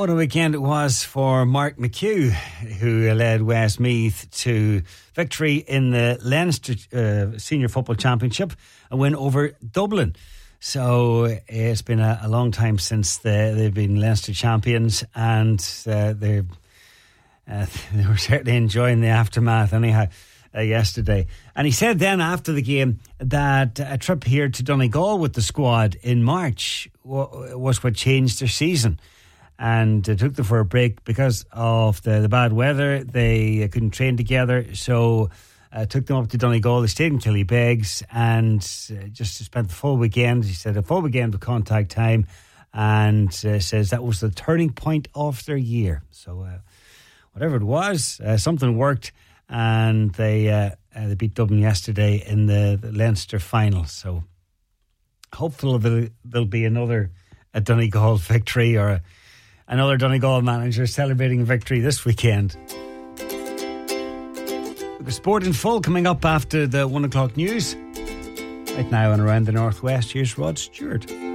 What a weekend it was for Mark McHugh, who led Westmeath to victory in the Leinster Senior Football Championship, a win over Dublin. So it's been a long time since they've been Leinster champions, and they were certainly enjoying the aftermath anyhow yesterday. And he said then after the game that a trip here to Donegal with the squad in March was what changed their season. And took them for a break because of the bad weather. They couldn't train together, so took them up to Donegal. They stayed in Killybegs and just spent the full weekend. He said a full weekend of contact time, and says that was the turning point of their year. So whatever it was, something worked, and they beat Dublin yesterday in the Leinster final. So hopefully there'll be another Donegal victory, or another Donegal manager celebrating a victory this weekend. Sport in full coming up after the 1 o'clock news. Right now and around the northwest, here's Rod Stewart.